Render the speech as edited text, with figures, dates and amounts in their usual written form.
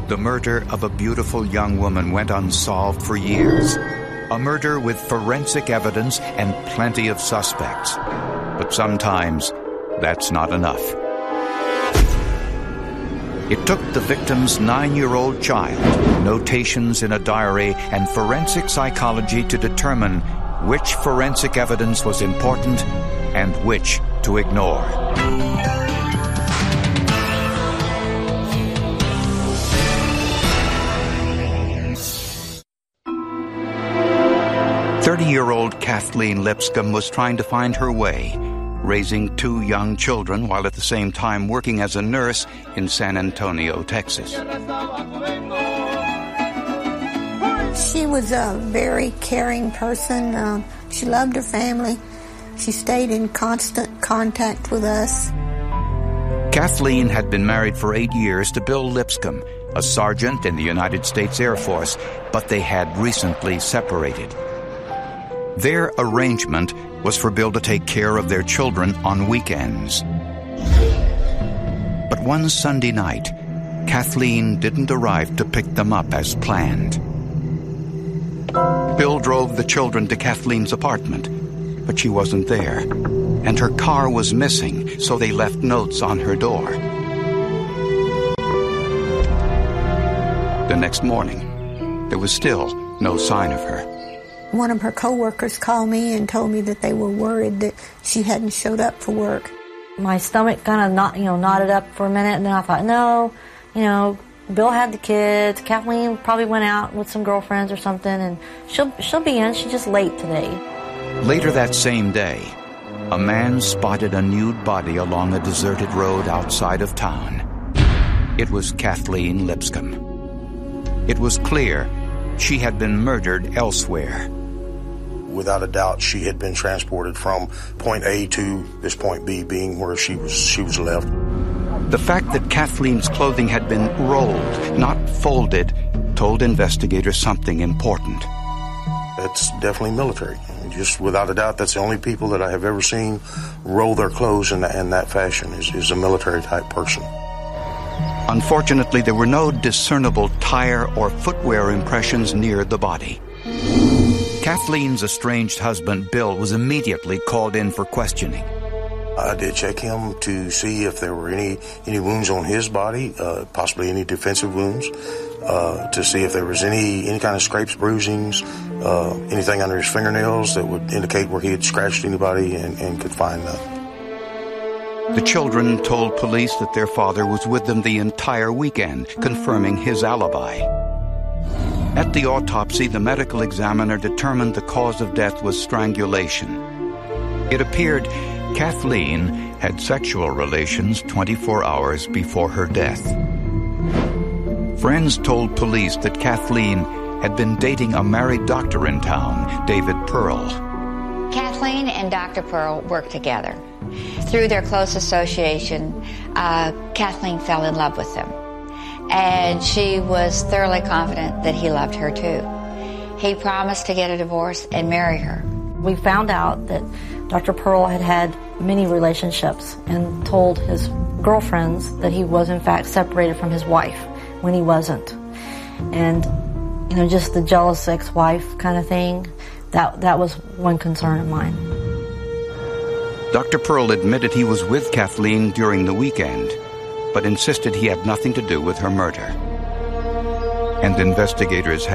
The murder of a beautiful young woman went unsolved for years. A murder with forensic evidence and plenty of suspects. But sometimes, that's not enough. It took the victim's 9-year-old child, notations in a diary, and forensic psychology to determine which forensic evidence was important and which to ignore. "30-year-old Kathleen Lipscomb was trying to find her way, raising 2 young children while at the same time working as a nurse in San Antonio, Texas. She was a very caring person. She loved her family. She stayed in constant contact with us. Kathleen had been married for 8 years to Bill Lipscomb, a sergeant in the United States Air Force, but they had recently separated. Their arrangement was for Bill to take care of their children on weekends. But one Sunday night, Kathleen didn't arrive to pick them up as planned. Bill drove the children to Kathleen's apartment, but she wasn't there, and her car was missing, so they left notes on her door. The next morning, there was still no sign of her. One of her coworkers called me and told me that they were worried that she hadn't showed up for work. My stomach kind of knotted up for a minute, and then I thought, no, Bill had the kids. Kathleen probably went out with some girlfriends or something, and she'll be in. She's just late today. Later that same day, a man spotted a nude body along a deserted road outside of town. It was Kathleen Lipscomb. It was clear she had been murdered elsewhere. Without a doubt, she had been transported from point A to this point B, being where she was left. The fact that Kathleen's clothing had been rolled, not folded, told investigators something important. That's definitely military. Just without a doubt, that's the only people that I have ever seen roll their clothes in that fashion is a military-type person. Unfortunately, there were no discernible tire or footwear impressions near the body. Kathleen's estranged husband, Bill, was immediately called in for questioning. I did check him to see if there were any wounds on his body, possibly any defensive wounds, to see if there was any kind of scrapes, bruisings, anything under his fingernails that would indicate where he had scratched anybody, and could find nothing. The children told police that their father was with them the entire weekend, confirming his alibi. At the autopsy, the medical examiner determined the cause of death was strangulation. It appeared Kathleen had sexual relations 24 hours before her death. Friends told police that Kathleen had been dating a married doctor in town, David Pearl. Kathleen and Dr. Pearl worked together. Through their close association, Kathleen fell in love with him. And she was thoroughly confident that he loved her too. He promised to get a divorce and marry her. We found out that Dr. Pearl had had many relationships and told his girlfriends that he was in fact separated from his wife when he wasn't. And, just the jealous ex-wife kind of thing, that was one concern of mine. Dr. Pearl admitted he was with Kathleen during the weekend, but insisted he had nothing to do with her murder. And investigators